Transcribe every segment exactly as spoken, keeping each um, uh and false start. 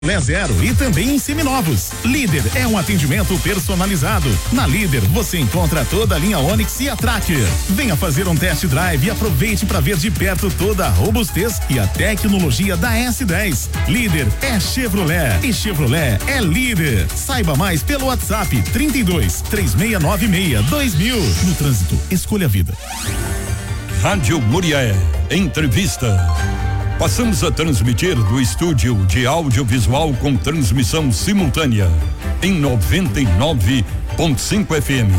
Zero e também em seminovos. Líder é um atendimento personalizado. Na Líder você encontra toda a linha Onix e a Tracker. Venha fazer um test drive e aproveite para ver de perto toda a robustez e a tecnologia da S dez. Líder é Chevrolet e Chevrolet é líder. Saiba mais pelo WhatsApp trinta e dois, três seis nove seis, dois mil. No trânsito, escolha a vida. Rádio Muriaé, entrevista. Passamos a transmitir do estúdio de audiovisual com transmissão simultânea em noventa e nove ponto cinco F M.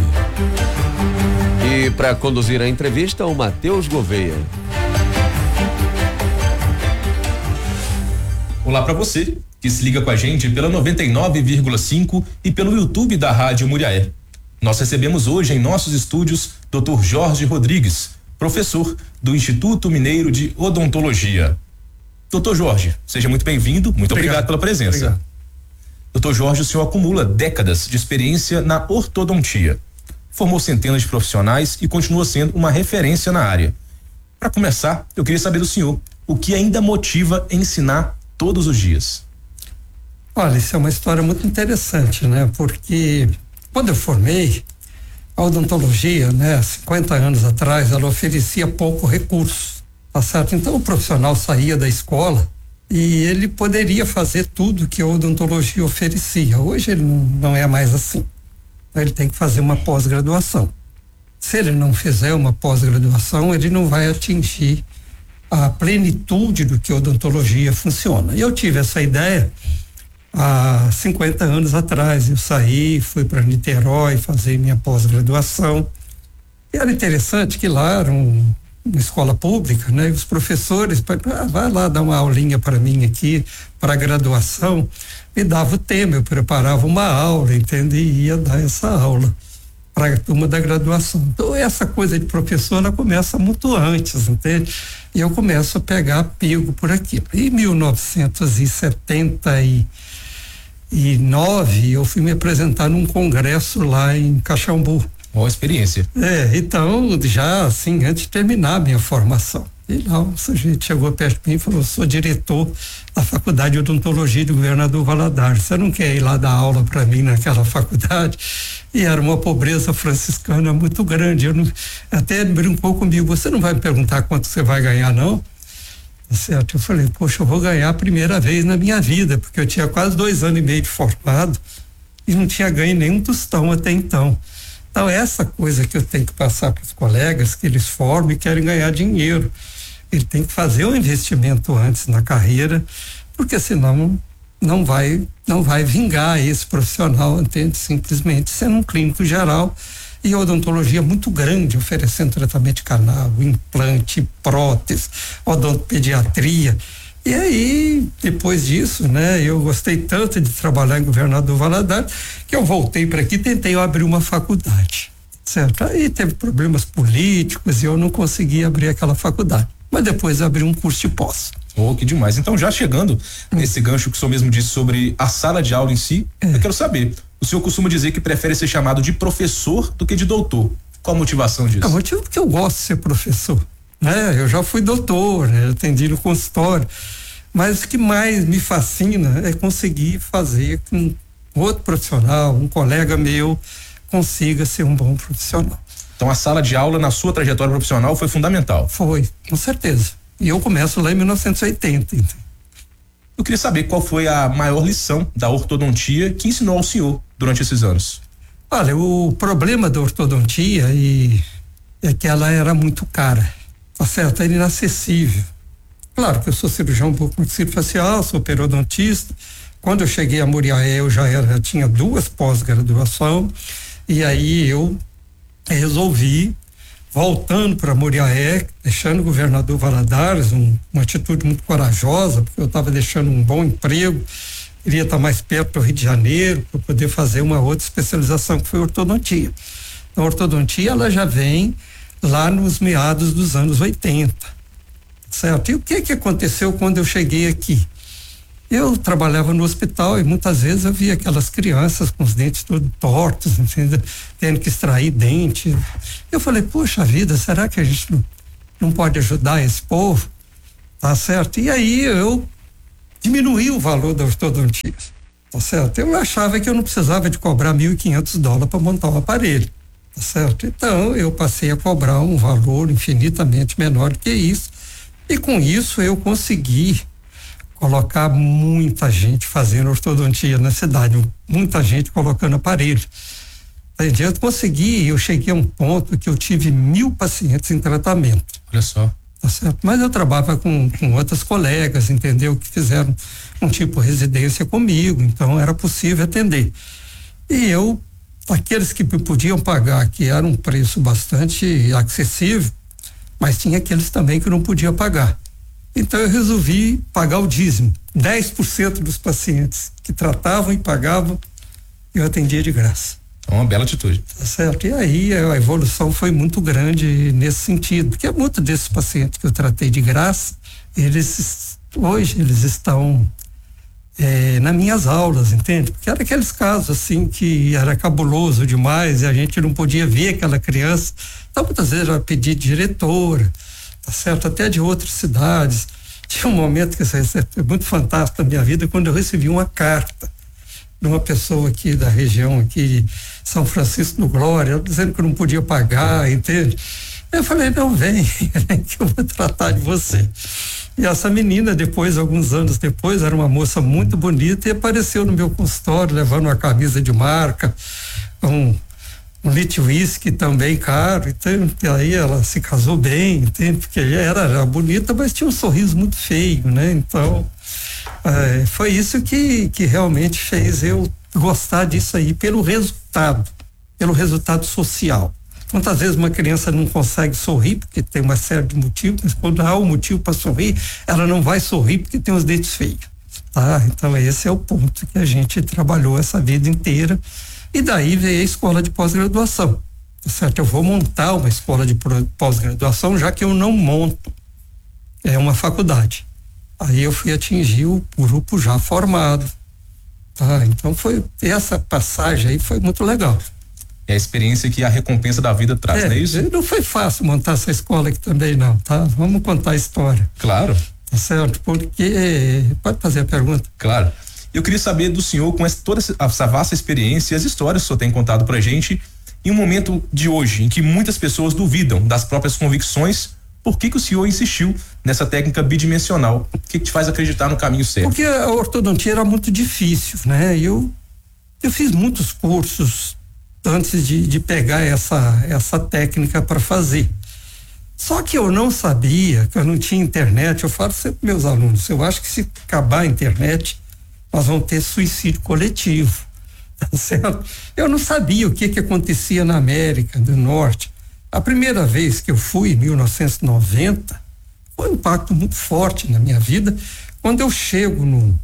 E para conduzir a entrevista, o Matheus Gouveia. Olá para você que se liga com a gente pela noventa e nove vírgula cinco e pelo YouTube da Rádio Muriaé. Nós recebemos hoje em nossos estúdios doutor Jorge Rodrigues, professor do Instituto Mineiro de Odontologia. Doutor Jorge, seja muito bem-vindo, muito obrigado, obrigado pela presença. Obrigado. Doutor Jorge, o senhor acumula décadas de experiência na ortodontia. Formou centenas de profissionais e continua sendo uma referência na área. Para começar, eu queria saber do senhor, o que ainda motiva ensinar todos os dias? Olha, isso é uma história muito interessante, né? Porque quando eu formei, a odontologia, né, cinquenta anos atrás, ela oferecia pouco recurso. Tá certo? Então o profissional saía da escola e ele poderia fazer tudo que a odontologia oferecia. Hoje ele não, não é mais assim. Ele tem que fazer uma pós-graduação. Se ele não fizer uma pós-graduação, ele não vai atingir a plenitude do que a odontologia funciona. E eu tive essa ideia há cinquenta anos atrás. Eu saí, fui para Niterói fazer minha pós-graduação. E era interessante que lá era um uma escola pública, né? E os professores, ah, vai lá dar uma aulinha para mim aqui, para graduação, me dava o tema, eu preparava uma aula, entende? E ia dar essa aula para a turma da graduação. Então, essa coisa de professor, ela começa muito antes, entende? E eu começo a pegar apego por aqui. Em mil novecentos e setenta e nove, eu fui me apresentar num congresso lá em Caxambu. Boa experiência. É, então, já assim, antes de terminar a minha formação. E lá o sujeito chegou perto de mim e falou: sou diretor da Faculdade de Odontologia do Governador Valadares. Você não quer ir lá dar aula para mim naquela faculdade? E era uma pobreza franciscana muito grande. Eu não, até brincou comigo: você não vai me perguntar quanto você vai ganhar, não? Certo? Eu falei: poxa, eu vou ganhar a primeira vez na minha vida, porque eu tinha quase dois anos e meio de formado e não tinha ganho nenhum tostão até então. Então, essa coisa que eu tenho que passar para os colegas, que eles formam e querem ganhar dinheiro. Ele tem que fazer um investimento antes na carreira, porque senão não vai, não vai vingar esse profissional, entende? Simplesmente sendo um clínico geral e odontologia muito grande, oferecendo tratamento de canal, implante, prótese, odontopediatria. E aí, depois disso, né, eu gostei tanto de trabalhar em Governador Valadares que eu voltei para aqui e tentei abrir uma faculdade, certo? Aí teve problemas políticos e eu não consegui abrir aquela faculdade, mas depois abri um curso de pós. Oh, que demais. Então, já chegando hum. nesse gancho que o senhor mesmo disse sobre a sala de aula em si, é. eu quero saber, o senhor costuma dizer que prefere ser chamado de professor do que de doutor. Qual a motivação disso? É o motivo porque eu gosto de ser professor. Né? Eu já fui doutor, né? Eu atendi no consultório, mas o que mais me fascina é conseguir fazer com outro profissional, um colega meu, consiga ser um bom profissional. Então a sala de aula na sua trajetória profissional foi fundamental? Foi, com certeza. E eu começo lá em mil novecentos e oitenta. Então. Eu queria saber qual foi a maior lição da ortodontia que ensinou ao senhor durante esses anos. Olha, o problema da ortodontia e é que ela era muito cara. Tá certo, era inacessível. Claro que eu sou cirurgião bucomaxilofacial, sou periodontista. Quando eu cheguei a Muriaé, eu já, era, já tinha duas pós-graduação e aí eu resolvi, voltando para Muriaé, deixando o Governador Valadares, um, uma atitude muito corajosa, porque eu estava deixando um bom emprego, queria estar mais perto do Rio de Janeiro para poder fazer uma outra especialização que foi ortodontia. Então, a ortodontia ela já vem lá nos meados dos anos oitenta, certo? E o que que aconteceu quando eu cheguei aqui? Eu trabalhava no hospital e muitas vezes eu via aquelas crianças com os dentes todos tortos, entendeu? Tendo que extrair dente. Eu falei, poxa vida, será que a gente não, não pode ajudar esse povo? Tá certo? E aí eu diminuir o valor da ortodontia, tá certo? Eu achava que eu não precisava de cobrar mil e quinhentos dólares para montar um aparelho, tá certo? Então eu passei a cobrar um valor infinitamente menor que isso, e com isso eu consegui colocar muita gente fazendo ortodontia na cidade, muita gente colocando aparelho. Eu consegui, eu cheguei a um ponto que eu tive mil pacientes em tratamento. Olha só. Tá certo? Mas eu trabalhava com, com outras colegas, entendeu? Que fizeram um tipo de residência comigo, então era possível atender. E eu, aqueles que podiam pagar, que era um preço bastante acessível, mas tinha aqueles também que não podiam pagar. Então eu resolvi pagar o dízimo. dez por cento dos pacientes que tratavam e pagavam, eu atendia de graça. É uma bela atitude. Tá certo. E aí a evolução foi muito grande nesse sentido, porque muitos desses pacientes que eu tratei de graça, eles hoje eles estão é, nas minhas aulas, entende? Porque era aqueles casos assim que era cabuloso demais e a gente não podia ver aquela criança. Então muitas vezes eu pedi de diretora, tá certo? Até de outras cidades. Tinha um momento que isso é muito fantástico na minha vida, quando eu recebi uma carta de uma pessoa aqui da região, aqui de São Francisco do Glória, dizendo que eu não podia pagar, entende? Eu falei, não, vem, que eu vou tratar de você. E essa menina, depois, alguns anos depois, era uma moça muito bonita e apareceu no meu consultório, levando uma camisa de marca, um, um litro whisky também caro, entende? E aí ela se casou bem, entende? Porque era, era bonita, mas tinha um sorriso muito feio, né? Então, É, foi isso que, que realmente fez eu gostar disso aí, pelo resultado, pelo resultado social. Quantas vezes uma criança não consegue sorrir porque tem uma série de motivos, mas quando há um motivo para sorrir, ela não vai sorrir porque tem os dentes feios, tá? Então esse é o ponto que a gente trabalhou essa vida inteira, e daí veio a escola de pós-graduação, tá certo? Eu vou montar uma escola de pós-graduação, já que eu não monto, é uma faculdade. Aí eu fui atingir o grupo já formado, tá? Então foi, essa passagem aí foi muito legal. É a experiência que a recompensa da vida traz, é, não é isso? Não foi fácil montar essa escola aqui também não, tá? Vamos contar a história. Claro. Tá certo? Porque, pode fazer a pergunta. Claro. Eu queria saber do senhor, com essa, toda essa vasta experiência e as histórias que o senhor tem contado pra gente, em um momento de hoje em que muitas pessoas duvidam das próprias convicções, por que que o senhor insistiu nessa técnica bidimensional? O que que te faz acreditar no caminho certo? Porque a ortodontia era muito difícil, né? Eu, eu fiz muitos cursos antes de, de pegar essa, essa técnica para fazer. Só que eu não sabia, que eu não tinha internet. Eu falo sempre para meus alunos, eu acho que se acabar a internet, nós vamos ter suicídio coletivo, tá certo? Eu não sabia o que que acontecia na América do Norte. A primeira vez que eu fui, em mil novecentos e noventa, foi um impacto muito forte na minha vida. Quando eu chego no,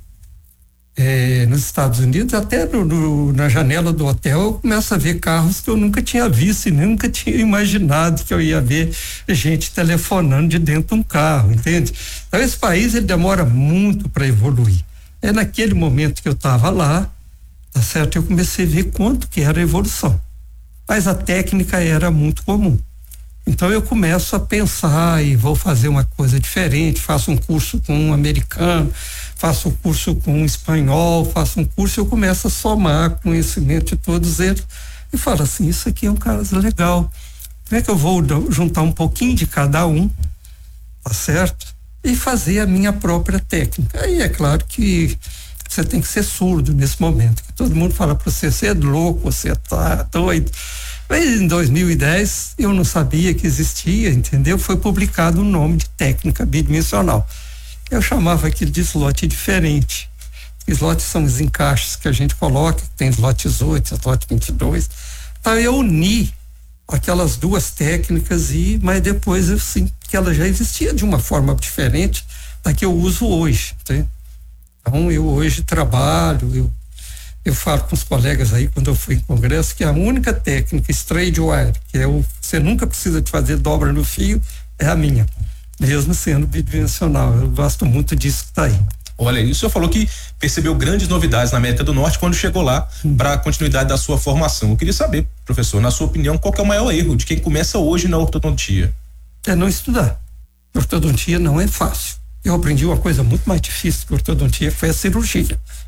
eh, nos Estados Unidos, até no, no, na janela do hotel, eu começo a ver carros que eu nunca tinha visto e nunca tinha imaginado que eu ia ver gente telefonando de dentro de um carro, entende? Então esse país, ele demora muito para evoluir. É naquele momento que eu estava lá, tá certo? Eu comecei a ver quanto que era a evolução. Mas a técnica era muito comum. Então eu começo a pensar e vou fazer uma coisa diferente, faço um curso com um americano, faço um curso com um espanhol, faço um curso, eu começo a somar conhecimento de todos eles e falo assim, isso aqui é um caso legal. Como é que eu vou juntar um pouquinho de cada um, tá certo? E fazer a minha própria técnica. Aí é claro que você tem que ser surdo nesse momento, que todo mundo fala para você, você é louco, você tá doido. Mas em dois mil e dez eu não sabia que existia, entendeu? Foi publicado o um nome de técnica bidimensional. Eu chamava aquilo de slot diferente. Slots são os encaixes que a gente coloca, tem slot dezoito, slot vinte e dois. Então eu uni aquelas duas técnicas e, mas depois eu sim, que ela já existia de uma forma diferente da que eu uso hoje, entende? Então eu hoje trabalho, eu, eu falo com os colegas aí quando eu fui em congresso que a única técnica straight wire, que é o, você nunca precisa de fazer dobra no fio, é a minha, mesmo sendo bidimensional. Eu gosto muito disso que tá aí. Olha, e o senhor falou que percebeu grandes novidades na América do Norte quando chegou lá hum. para a continuidade da sua formação. Eu queria saber, professor, na sua opinião, qual que é o maior erro de quem começa hoje na ortodontia? É não estudar. Ortodontia não é fácil. eu aprendi uma coisa muito mais difícil que a ortodontia, que foi a cirurgia.